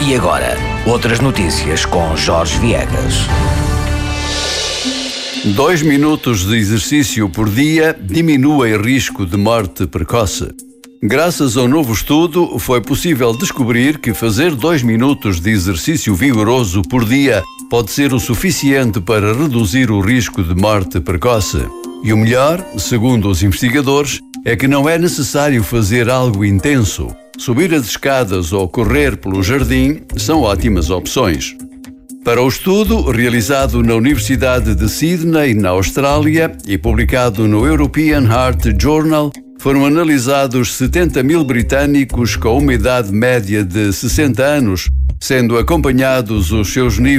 E agora, outras notícias com Jorge Viegas. 2 minutos de exercício por dia diminuem risco de morte precoce. Graças ao novo estudo, foi possível descobrir que fazer 2 minutos de exercício vigoroso por dia pode ser o suficiente para reduzir o risco de morte precoce. E o melhor, segundo os investigadores, é que não é necessário fazer algo intenso. Subir as escadas ou correr pelo jardim são ótimas opções. Para o estudo, realizado na Universidade de Sydney, na Austrália, e publicado no European Heart Journal, foram analisados 70 mil britânicos com uma idade média de 60 anos, sendo acompanhados os seus níveis